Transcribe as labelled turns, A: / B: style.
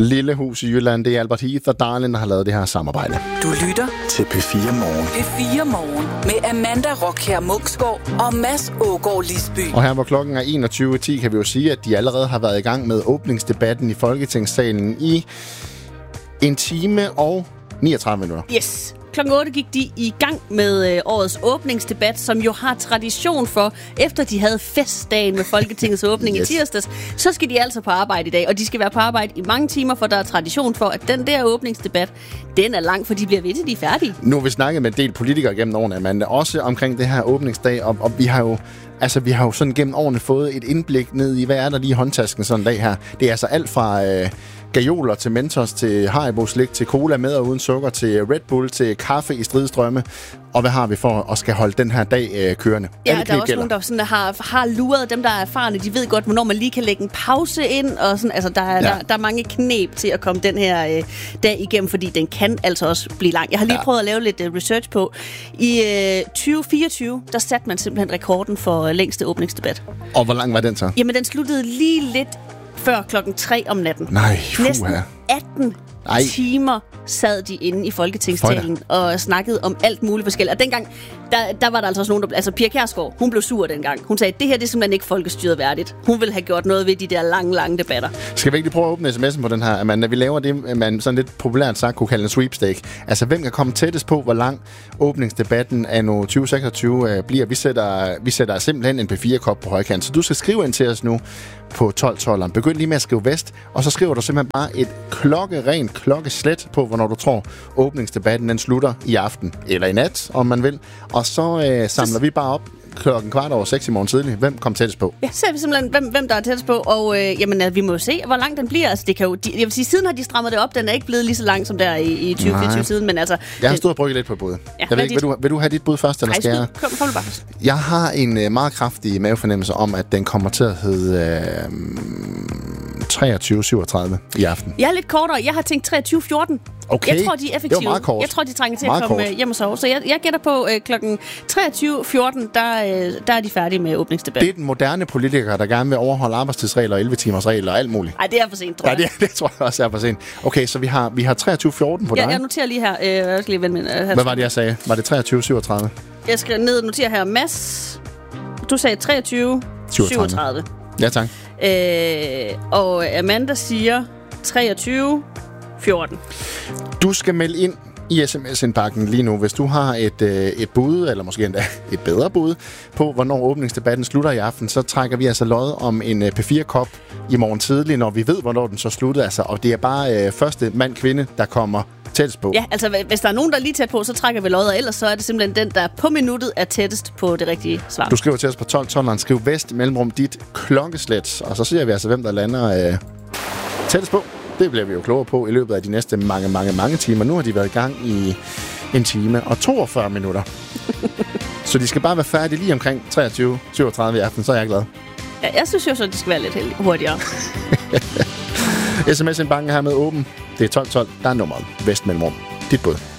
A: Lille hus i Jylland, det er Albert Heath og Darlin, der har lavet det her samarbejde.
B: Du lytter
C: til P4 Morgen.
B: P4 Morgen med Amanda Rockher Muksgaard og Mads Ågaard Lisby.
A: Og her hvor klokken er 21:10, kan vi jo sige, at de allerede har været i gang med åbningsdebatten i Folketingssalen i 1 time og 39 minutter.
D: Yes. Klokken 8 gik de i gang med årets åbningsdebat, som jo har tradition for, efter de havde festdagen med Folketingets åbning i tirsdags, så skal de altså på arbejde i dag, og de skal være på arbejde i mange timer, for der er tradition for, at den der åbningsdebat, den er lang, for de bliver ved til, de er færdige.
A: Nu har vi snakket med en del politikere gennem årene, Amanda, også omkring det her åbningsdag, og vi har jo sådan gennem årene fået et indblik ned i, hvad er der lige i håndtasken sådan en dag her. Det er altså alt fra gajoler til Mentos, til Haribo-slik, til cola med og uden sukker, til Red Bull, til kaffe i stridstrømme. Og hvad har vi for at skal holde den her dag kørende?
D: Ja, der er også nogen, der sådan, har luret. Dem, der er erfarne, de ved godt, hvornår man lige kan lægge en pause ind. Og sådan, altså, der er mange knep til at komme den her dag igennem, fordi den kan altså også blive lang. Jeg har lige prøvet at lave lidt research på. I 2024, der satte man simpelthen rekorden for længste åbningsdebat.
A: Og hvor lang var den så?
D: Jamen, den sluttede lige lidt før 3:00 om natten.
A: Nej,
D: næsten 18 timer sad de inde i Folketingssalen og snakkede om alt muligt forskelligt. Og dengang, der var der altså også nogen, der... Altså, Pia Kjærsgaard, hun blev sur dengang. Hun sagde, det her det er simpelthen ikke folkestyret værdigt. Hun ville have gjort noget ved de der lange debatter. Skal vi ikke lige prøve at åbne sms'en på den her, Amanda? Vi laver det, man sådan lidt populært sagt kunne kalde en sweepstake. Altså, hvem kan komme tættest på, hvor lang åbningsdebatten af 2026 bliver? Vi sætter simpelthen en P4-kop på højkant. Så du skal skrive ind til os nu på 1212'eren. Begynd lige med at skrive vest, og så skriver du simpelthen bare et klokkeslæt på, hvornår du tror, åbningsdebatten den slutter i aften, eller i nat, om man vil. Og så samler vi bare op 5:15 i morgen tidlig. Hvem kom tættest på? Ja, så ser vi simpelthen, hvem der er tættest på, og vi må jo se, hvor lang den bliver. Altså, det kan jo, jeg vil sige, siden har de strammet det op. Den er ikke blevet lige så lang som der i 2024 siden, men altså... Jeg har stået og brygget lidt på bud. Ja, jeg ved ikke, vil du have dit bud først, eller skal jeg? Kom bare først. Jeg har en meget kraftig mavefornemmelse om, at den kommer til at hedde 23:37 i aften. Jeg er lidt kortere. Jeg har tænkt 23:14. Okay. Jeg tror, de er effektive. Det var meget kort. Jeg tror, de trænger til at komme hjem og sove. Så jeg gætter på klokken 23:14, der er de færdige med åbningsdebatten. Det er den moderne politiker, der gerne vil overholde arbejdstidsregler og 11-timers regler og alt muligt. Nej, det er for sent, tror jeg. Ja, det tror jeg også er for sent. Okay, så vi har 23:14 på dig. Jeg noterer lige her. Jeg skal lige vende hvad var det, jeg sagde? Var det 23:37? Jeg skal ned og notere her. Mads, du sagde 23:37. Ja, tak. Og Amanda siger 23:14. Du skal melde ind i sms-indbakken lige nu, hvis du har et bud, eller måske endda et bedre bud, på hvornår åbningsdebatten slutter i aften, så trækker vi altså lod om en P4-kop i morgen tidlig, når vi ved, hvornår den så slutter. Altså, og det er bare første mand-kvinde, der kommer tættest på. Ja, altså hvis der er nogen, der er lige tæt på, så trækker vi lod, og ellers så er det simpelthen den, der på minuttet er tættest på det rigtige svar. Du skriver til os på 1212'eren, skriv vest mellemrum dit klokkeslæt, og så ser vi altså, hvem der lander tættest på. Det bliver vi jo klogere på i løbet af de næste mange timer. Nu har de været i gang i 1 time og 42 minutter. Så de skal bare være færdige lige omkring 23:37 i aften, så er jeg glad. Ja, jeg synes jo så, de skal være lidt hurtigere. SMS-indbakken her med åben. Det er 1212. Der er nummeret. Vest mellemrum. Dit bud.